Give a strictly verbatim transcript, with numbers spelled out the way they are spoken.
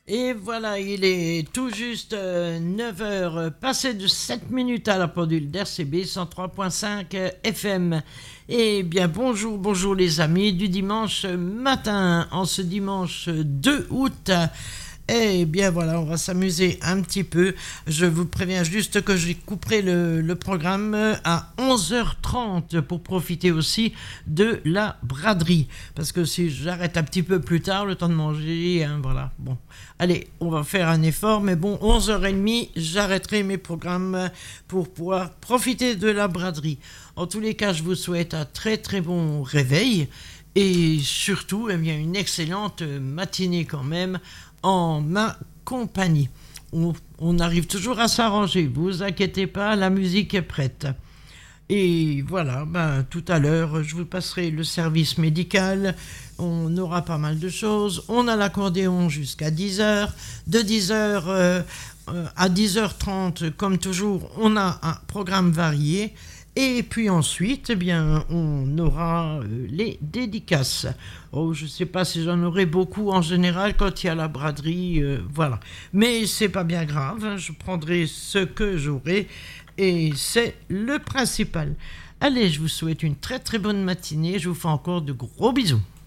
Et voilà, il est tout juste euh, neuf heures, passé de sept minutes à la pendule d'R C B cent trois virgule cinq F M. Eh bien, bonjour, bonjour les amis du dimanche matin, en ce dimanche deux août. Eh bien voilà, on va s'amuser un petit peu. Je vous préviens juste que je couperai le, le programme à onze heures trente pour profiter aussi de la braderie. Parce que si j'arrête un petit peu plus tard, le temps de manger, hein, voilà. Bon, allez, on va faire un effort, mais bon, onze heures trente, j'arrêterai mes programmes pour pouvoir profiter de la braderie. En tous les cas, je vous souhaite un très très bon réveil et surtout, eh bien, une excellente matinée quand même en ma compagnie. On, on arrive toujours à s'arranger, vous inquiétez pas, la musique est prête. Et voilà, ben, tout à l'heure, je vous passerai le service médical, on aura pas mal de choses, on a l'accordéon jusqu'à dix heures, de dix heures euh, euh, à dix heures trente, comme toujours, on a un programme varié. Et puis ensuite, eh bien, on aura euh, les dédicaces. Oh, je ne sais pas si j'en aurai beaucoup en général quand il y a la braderie, euh, voilà. Mais c'est pas bien grave, hein, je prendrai ce que j'aurai et c'est le principal. Allez, je vous souhaite une très très bonne matinée, je vous fais encore de gros bisous.